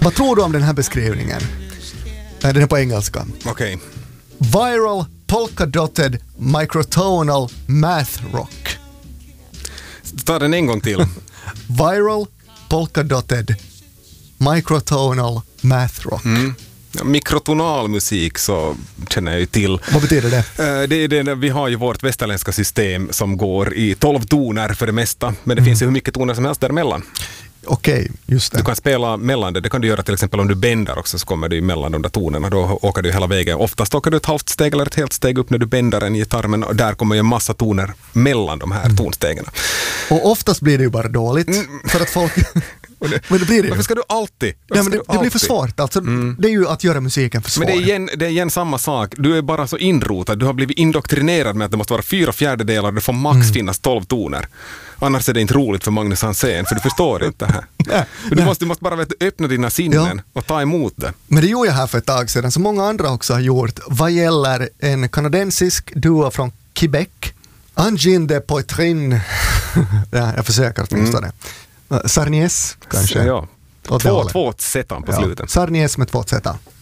Vad tror du om den här beskrivningen? Den är på engelska. Okej. Viral polka-dotted microtonal math rock. Ta den en gång till. Viral polka-dotted microtonal math rock. Mikrotonal musik så känner jag ju till. Vad betyder det? Det är det, vi har ju vårt västerländska system som går i 12 toner för det mesta, men det finns ju hur mycket toner som helst däremellan. Okej, just det. Du kan spela mellan det kan du göra till exempel om du bändar också, så kommer du mellan de där tonerna, då åker du hela vägen. Oftast åker du ett halvt steg eller ett helt steg upp när du bändar en gitarr, men där kommer ju en massa toner mellan de här tonstegen. Och oftast blir det ju bara dåligt för att folk... Men det blir det ju. Varför ska du alltid? Ja, men det blir för svårt. Alltså, det är ju att göra musiken för svår. Men det är igen samma sak. Du är bara så inrotad. Du har blivit indoktrinerad med att det måste vara 4/4, det får max finnas 12 toner. Annars är det inte roligt för Magnus Hansen, för du förstår inte det här. Du måste bara öppna dina sinnen och ta emot det. Men det gjorde jag här för ett tag sedan, som många andra också har gjort, vad gäller en kanadensisk duo från Quebec. Angine de Poitrine. Ja, jag försöker åtminstone. Sarnies kanske. Ja. 2 zetan på slutet. Sarnies med 2 zetan.